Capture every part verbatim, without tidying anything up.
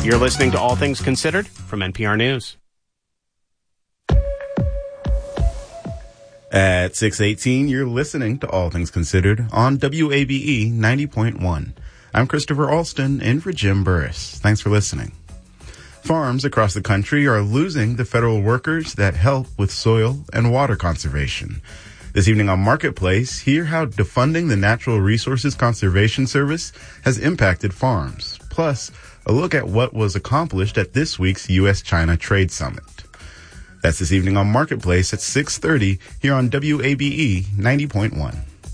You're listening to All Things Considered from N P R News. At six eighteen, you're listening to All Things Considered on W A B E ninety point one. I'm Christopher Alston, in for Jim Burris. Thanks for listening. Farms across the country are losing the federal workers that help with soil and water conservation. This evening on Marketplace, hear how defunding the Natural Resources Conservation Service has impacted farms. Plus, a look at what was accomplished at this week's U S China Trade Summit. That's this evening on Marketplace at six thirty here on W A B E ninety point one.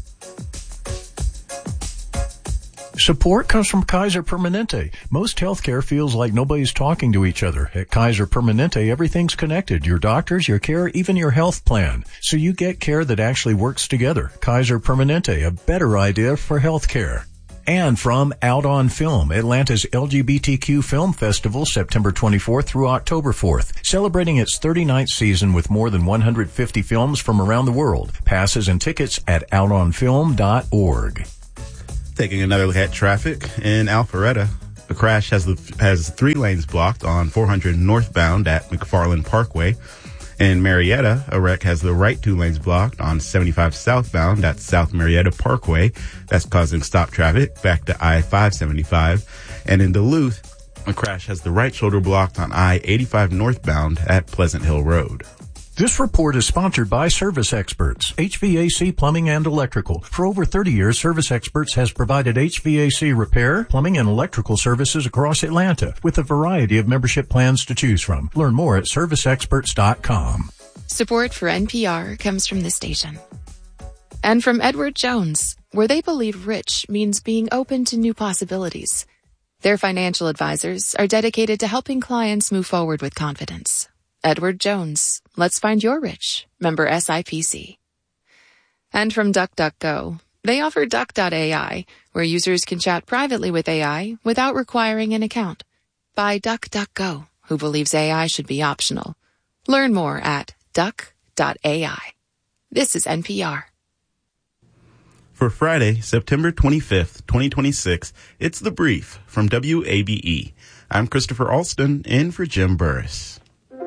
Support comes from Kaiser Permanente. Most healthcare feels like nobody's talking to each other. At Kaiser Permanente, everything's connected. Your doctors, your care, even your health plan. So you get care that actually works together. Kaiser Permanente, a better idea for healthcare. And from Out on Film, Atlanta's L G B T Q Film Festival, September twenty-fourth through October fourth, celebrating its thirty-ninth season with more than one hundred fifty films from around the world. Passes and tickets at out on film dot org. Taking another look at traffic in Alpharetta, a crash has the, has three lanes blocked on four hundred northbound at McFarland Parkway. In Marietta, a wreck has the right two lanes blocked on seventy-five southbound at South Marietta Parkway. That's causing stop traffic back to I five seventy-five. And in Duluth, a crash has the right shoulder blocked on I eighty-five northbound at Pleasant Hill Road. This report is sponsored by Service Experts, H V A C Plumbing and Electrical. For over thirty years, Service Experts has provided H V A C repair, plumbing, and electrical services across Atlanta with a variety of membership plans to choose from. Learn more at service experts dot com. Support for N P R comes from the station. And from Edward Jones, where they believe rich means being open to new possibilities. Their financial advisors are dedicated to helping clients move forward with confidence. Edward Jones. Let's find your rich. Member S I P C. And from DuckDuckGo. They offer Duck dot A I, where users can chat privately with A I without requiring an account. By DuckDuckGo, who believes A I should be optional. Learn more at duck dot A I. This is N P R. For Friday, September twenty-fifth, twenty twenty-six, it's The Brief from W A B E. I'm Christopher Alston, in for Jim Burris.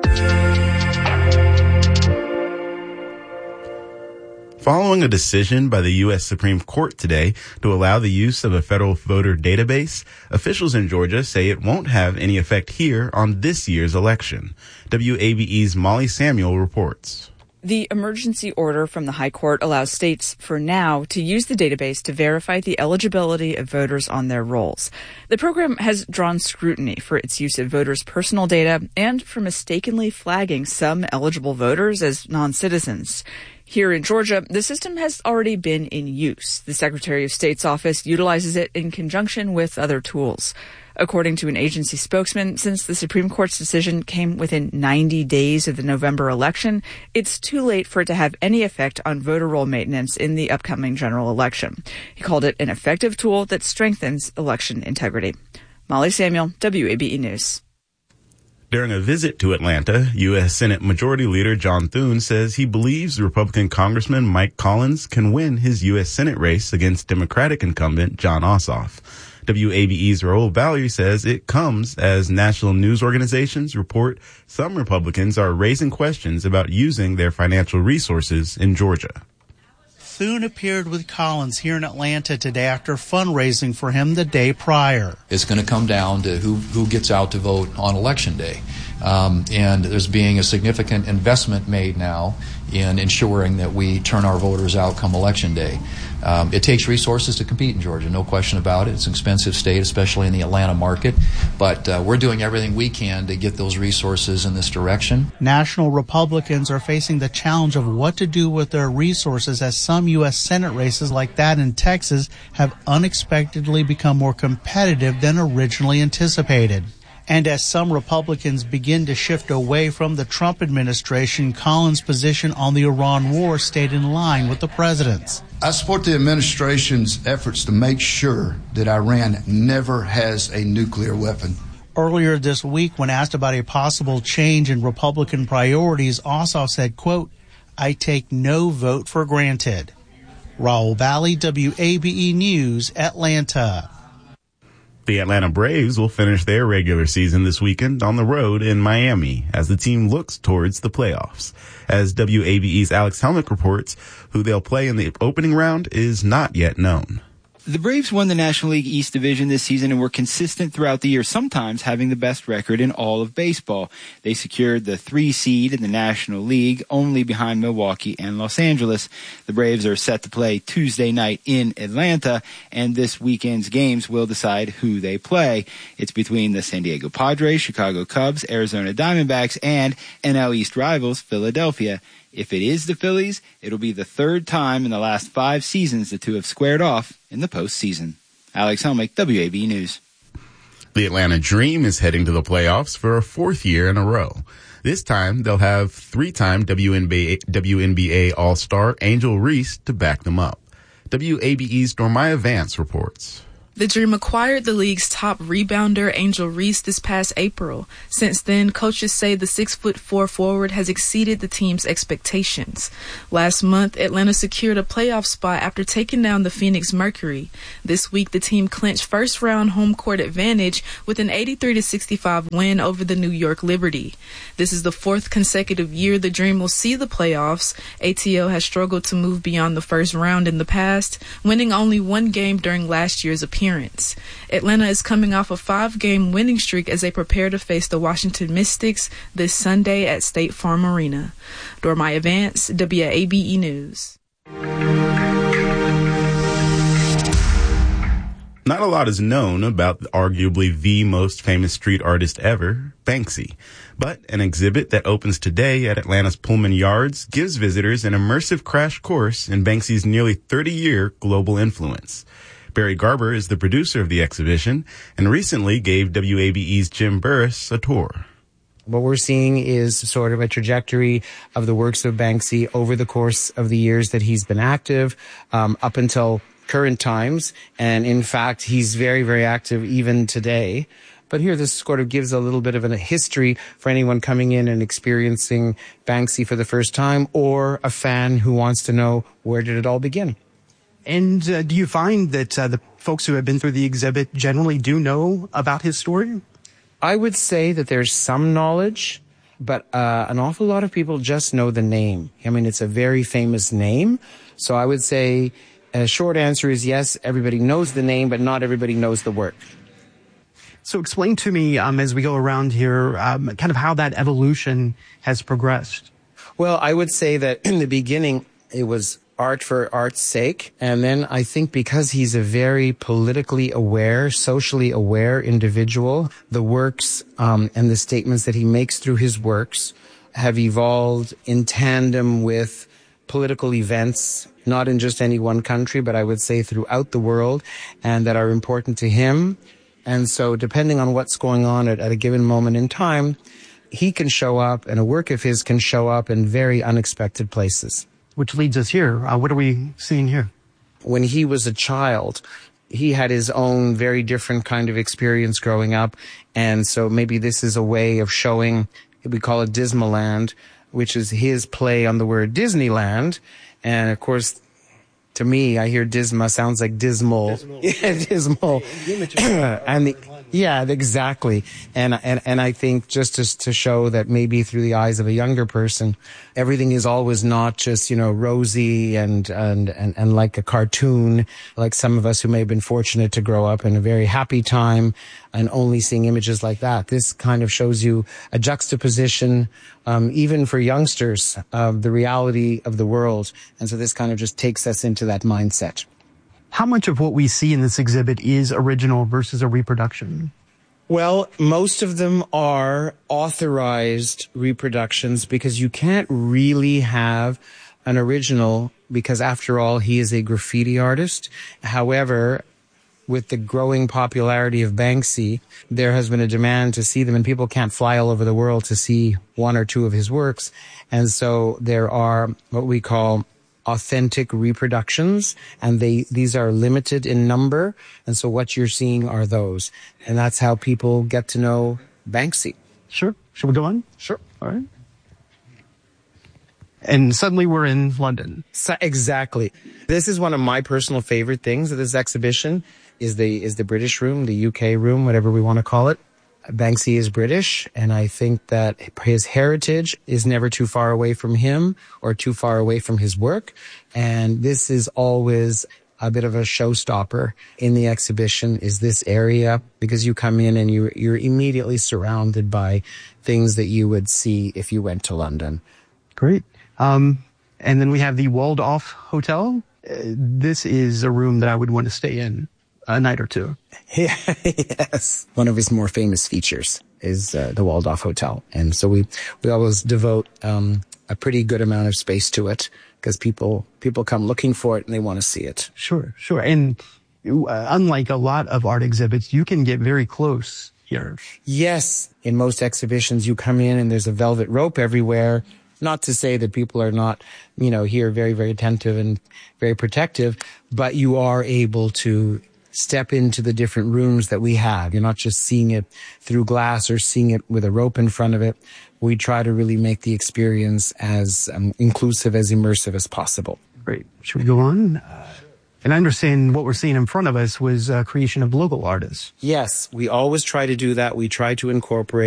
Following a decision by the U S Supreme Court today to allow the use of a federal voter database, officials in Georgia say it won't have any effect here on this year's election. W A B E's Molly Samuel reports. The emergency order from the High Court allows states, for now, to use the database to verify the eligibility of voters on their rolls. The program has drawn scrutiny for its use of voters' personal data and for mistakenly flagging some eligible voters as non-citizens. Here in Georgia, the system has already been in use. The Secretary of State's office utilizes it in conjunction with other tools. According to an agency spokesman, since the Supreme Court's decision came within ninety days of the November election, it's too late for it to have any effect on voter roll maintenance in the upcoming general election. He called it an effective tool that strengthens election integrity. Molly Samuel, W A B E News. During a visit to Atlanta, U S Senate Majority Leader John Thune says he believes Republican Congressman Mike Collins can win his U S Senate race against Democratic incumbent Jon Ossoff. W A B E's Raul Valerie says it comes as national news organizations report some Republicans are raising questions about using their financial resources in Georgia. Thune appeared with Collins here in Atlanta today after fundraising for him the day prior. It's going to come down to who, who gets out to vote on Election Day. Um, and there's being a significant investment made now in ensuring that we turn our voters out come Election Day. Um, it takes resources to compete in Georgia, no question about it. It's an expensive state, especially in the Atlanta market. But uh, we're doing everything we can to get those resources in this direction. National Republicans are facing the challenge of what to do with their resources as some U S Senate races like that in Texas have unexpectedly become more competitive than originally anticipated. And as some Republicans begin to shift away from the Trump administration, Collins' position on the Iran war stayed in line with the president's. I support the administration's efforts to make sure that Iran never has a nuclear weapon. Earlier this week, when asked about a possible change in Republican priorities, Ossoff said, quote, "I take no vote for granted." Raul Valley, W A B E News, Atlanta. The Atlanta Braves will finish their regular season this weekend on the road in Miami as the team looks towards the playoffs. As W A B E's Alex Helmick reports, who they'll play in the opening round is not yet known. The Braves won the National League East Division this season and were consistent throughout the year, sometimes having the best record in all of baseball. They secured the three seed in the National League, only behind Milwaukee and Los Angeles. The Braves are set to play Tuesday night in Atlanta, and this weekend's games will decide who they play. It's between the San Diego Padres, Chicago Cubs, Arizona Diamondbacks, and N L East rivals Philadelphia. If it is the Phillies, it'll be the third time in the last five seasons the two have squared off in the postseason. Alex Helmick, W A B News. The Atlanta Dream is heading to the playoffs for a fourth year in a row. This time, they'll have three-time W N B A, W N B A All-Star Angel Reese to back them up. W A B E's Dormaya Vance reports. The Dream acquired the league's top rebounder, Angel Reese, this past April. Since then, coaches say the six foot four forward has exceeded the team's expectations. Last month, Atlanta secured a playoff spot after taking down the Phoenix Mercury. This week, the team clinched first-round home court advantage with an eighty-three to sixty-five win over the New York Liberty. This is the fourth consecutive year the Dream will see the playoffs. A T L has struggled to move beyond the first round in the past, winning only one game during last year's appearance. Atlanta is coming off a five-game winning streak as they prepare to face the Washington Mystics this Sunday at State Farm Arena. Dormaya Vance, W A B E News. Not a lot is known about arguably the most famous street artist ever, Banksy. But an exhibit that opens today at Atlanta's Pullman Yards gives visitors an immersive crash course in Banksy's nearly thirty-year global influence. Barry Garber is the producer of the exhibition and recently gave W A B E's Jim Burris a tour. What we're seeing is sort of a trajectory of the works of Banksy over the course of the years that he's been active, um, up until current times. And in fact, he's very, very active even today. But here, this sort of gives a little bit of a history for anyone coming in and experiencing Banksy for the first time, or a fan who wants to know, where did it all begin? And uh, do you find that uh, the folks who have been through the exhibit generally do know about his story? I would say that there's some knowledge, but uh, an awful lot of people just know the name. I mean, it's a very famous name. So I would say a short answer is yes, everybody knows the name, but not everybody knows the work. So explain to me, um, as we go around here, um, kind of how that evolution has progressed. Well, I would say that in the beginning, it was art for art's sake. And then I think because he's a very politically aware, socially aware individual, the works um, and the statements that he makes through his works have evolved in tandem with political events, not in just any one country, but I would say throughout the world, and that are important to him. And so depending on what's going on at, at a given moment in time, he can show up, and a work of his can show up in very unexpected places. Which leads us here. Uh, what are we seeing here? When he was a child, he had his own very different kind of experience growing up. And so maybe this is a way of showing, we call it Dismaland, which is his play on the word Disneyland. And of course, to me, I hear Disma sounds like dismal. Dismal. Yeah, dismal. and the, yeah, exactly. And, and, and I think just to, to show that maybe through the eyes of a younger person, everything is always not just, you know, rosy and, and, and, and like a cartoon, like some of us who may have been fortunate to grow up in a very happy time and only seeing images like that. This kind of shows you a juxtaposition, um, even for youngsters, of the reality of the world. And so this kind of just takes us into that mindset. How much of what we see in this exhibit is original versus a reproduction? Well, most of them are authorized reproductions because you can't really have an original because, after all, he is a graffiti artist. However, with the growing popularity of Banksy, there has been a demand to see them, and people can't fly all over the world to see one or two of his works. And so there are what we call authentic reproductions, and they these are limited in number, and so what you're seeing are those, and that's how people get to know Banksy. Sure. Should we go on? Sure. All right. And suddenly we're in London. So, exactly. This is one of my personal favorite things of this exhibition, is the is the British room, the U K room, whatever we want to call it. Banksy is British, and I think that his heritage is never too far away from him or too far away from his work. And this is always a bit of a showstopper in the exhibition, is this area, because you come in and you, you're immediately surrounded by things that you would see if you went to London. Great. Um, and then we have the Waldorf Hotel. Uh, this is a room that I would want to stay in a night or two. Yes. One of his more famous features is uh, the Waldorf Hotel. And so we, we always devote um, a pretty good amount of space to it, because people people come looking for it and they want to see it. Sure, sure. And uh, unlike a lot of art exhibits, you can get very close here. Yes. In most exhibitions, you come in and there's a velvet rope everywhere. Not to say that people are not, you know, here very, very attentive and very protective, but you are able to step into the different rooms that we have. You're not just seeing it through glass or seeing it with a rope in front of it. We try to really make the experience as um, inclusive, as immersive as possible. Great. Should we go on? Uh, and I understand what we're seeing in front of us was a creation of local artists. Yes, we always try to do that. We try to incorporate